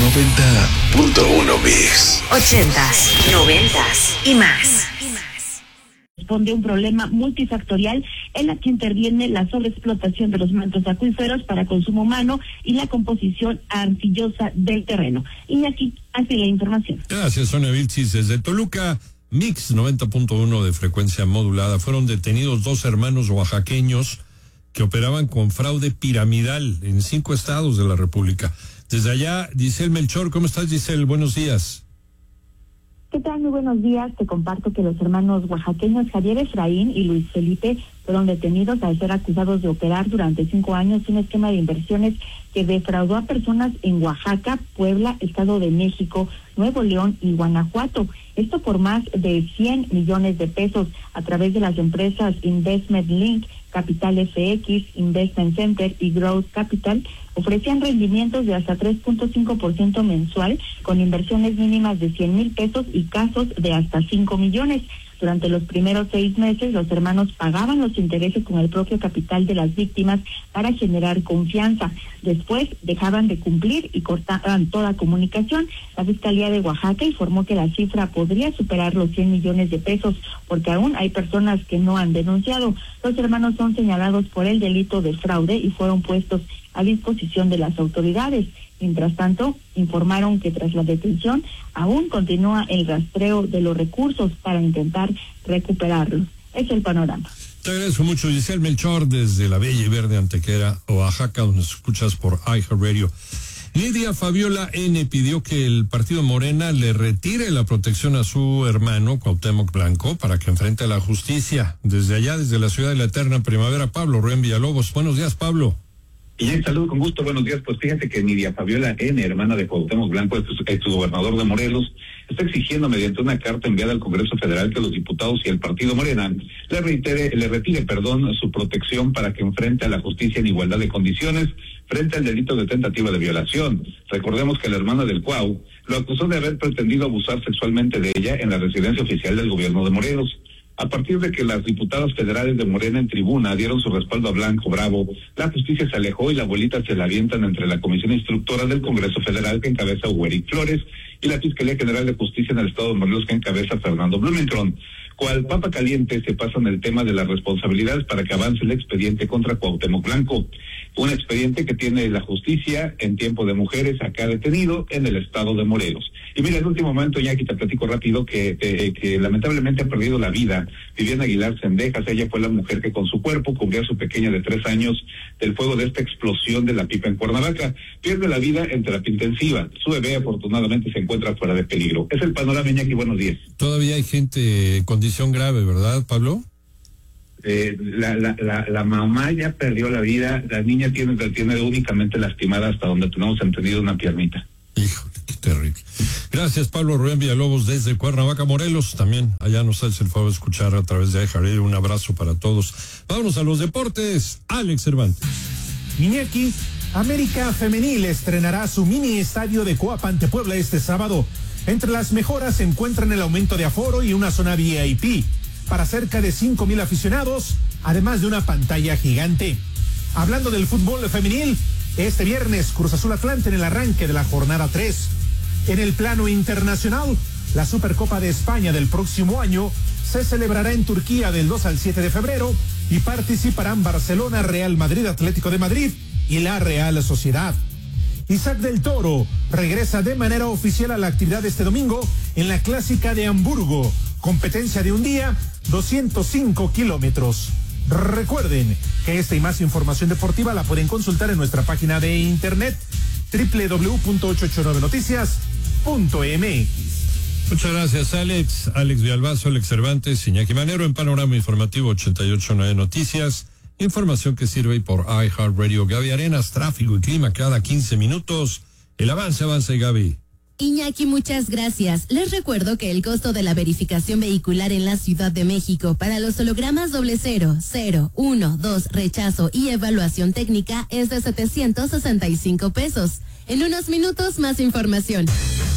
90.1 Mix. 80s, 90s y más. Responde un problema multifactorial en la que interviene la sobreexplotación de los mantos acuíferos para consumo humano y la composición arcillosa del terreno. Iñaki, así la información. Gracias, Sonia Vilchis. Desde Toluca, Mix 90.1 de frecuencia modulada. Fueron detenidos 2 hermanos oaxaqueños que operaban con fraude piramidal en 5 estados de la República. Desde allá, Giselle Melchor. ¿Cómo estás, Giselle? Buenos días. ¿Qué tal? Muy buenos días. Te comparto que los hermanos oaxaqueños Javier Efraín y Luis Felipe fueron detenidos al ser acusados de operar durante 5 años un esquema de inversiones que defraudó a personas en Oaxaca, Puebla, Estado de México, Nuevo León y Guanajuato. Esto por más de 100 millones de pesos a través de las empresas Investment Link, Capital FX, Investment Center y Growth Capital. Ofrecían rendimientos de hasta 3.5% mensual con inversiones mínimas de 100,000 pesos y casos de hasta 5 millones. Durante los primeros 6 meses, los hermanos pagaban los intereses con el propio capital de las víctimas para generar confianza. Después dejaban de cumplir y cortaban toda comunicación. La Fiscalía de Oaxaca informó que la cifra podría superar los 100 millones de pesos, porque aún hay personas que no han denunciado. Los hermanos son señalados por el delito de fraude y fueron puestos a disposición de las autoridades. Mientras tanto, informaron que tras la detención aún continúa el rastreo de los recursos para intentar recuperarlos. Es el panorama. Te agradezco mucho, Giselle Melchor, desde la bella y verde Antequera, Oaxaca, donde nos escuchas por iHeartRadio. Lidia Fabiola N. pidió que el partido Morena le retire la protección a su hermano Cuauhtémoc Blanco para que enfrente a la justicia. Desde allá, desde la ciudad de la eterna primavera, Pablo Rubén Villalobos. Buenos días, Pablo. Y saludo con gusto, buenos días. Pues fíjate que Lidia Fabiola N., hermana de Cuauhtémoc Blanco, exgobernador de Morelos, está exigiendo mediante una carta enviada al Congreso Federal que los diputados y el partido Morena le retire su protección para que enfrente a la justicia en igualdad de condiciones frente al delito de tentativa de violación. Recordemos que la hermana del Cuau lo acusó de haber pretendido abusar sexualmente de ella en la residencia oficial del gobierno de Morelos. A partir de que las diputadas federales de Morena en tribuna dieron su respaldo a Blanco Bravo, la justicia se alejó y la abuelita se la avientan entre la Comisión Instructora del Congreso Federal, que encabeza Hueric Flores, y la Fiscalía General de Justicia en el Estado de Morelos, que encabeza Fernando Blumenthal. Cual papa caliente se pasa en el tema de las responsabilidades para que avance el expediente contra Cuauhtémoc Blanco. Un expediente que tiene la justicia en tiempo de mujeres acá detenido en el Estado de Morelos. Y mira, en el último momento, ya aquí te platico rápido que lamentablemente ha perdido la vida Viviana Aguilar Cendejas. Ella fue la mujer que con su cuerpo cubrió a su pequeña de 3 años del fuego de esta explosión de la pipa en Cuernavaca. Pierde la vida en terapia intensiva. Su bebé afortunadamente se encuentra fuera de peligro. Es el panorama, Iñaki, buenos días. Todavía hay gente en condición grave, ¿verdad, Pablo? La mamá ya perdió la vida, la niña tiene únicamente lastimada hasta donde tenemos entendido una piernita. Híjole, qué terrible. Gracias, Pablo Rubén Villalobos, desde Cuernavaca, Morelos. También allá nos hace el favor de escuchar a través de iHeartRadio. Un abrazo para todos. Vámonos a los deportes. Alex Cervantes. Iñaki, América Femenil estrenará su mini estadio de Coapa ante Puebla este sábado. Entre las mejoras se encuentran el aumento de aforo y una zona VIP para cerca de 5,000 aficionados, además de una pantalla gigante. Hablando del fútbol femenil, este viernes Cruz Azul Atlante en el arranque de la jornada 3. En el plano internacional, la Supercopa de España del próximo año se celebrará en Turquía del 2 al 7 de febrero y participarán Barcelona, Real Madrid, Atlético de Madrid y la Real Sociedad. Isaac del Toro regresa de manera oficial a la actividad este domingo en la Clásica de Hamburgo, competencia de un día, 205 kilómetros. Recuerden que esta y más información deportiva la pueden consultar en nuestra página de internet www.889noticias.mx. Muchas gracias, Alex. Alex Villalbazo, Alex Cervantes, Iñaki Manero en Panorama Informativo 88.9 Noticias. Información que sirve por iHeartRadio. Gaby Arenas, tráfico y clima cada 15 minutos. El avance, Gaby. Iñaki, muchas gracias. Les recuerdo que el costo de la verificación vehicular en la Ciudad de México para los hologramas 00, 0, 1, 2, rechazo y evaluación técnica es de 765 pesos. En unos minutos, más información.